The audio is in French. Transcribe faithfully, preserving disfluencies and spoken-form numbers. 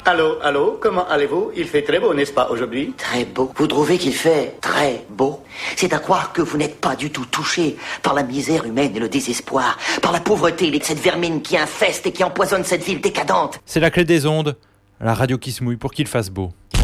Allô, allô, comment allez-vous? Il fait très beau, n'est-ce pas, aujourd'hui? Très beau. Vous trouvez qu'il fait très beau? C'est à croire que vous n'êtes pas du tout touché par la misère humaine et le désespoir, par la pauvreté et cette vermine qui infeste et qui empoisonne cette ville décadente. C'est la clé des ondes, la radio qui se mouille pour qu'il fasse beau.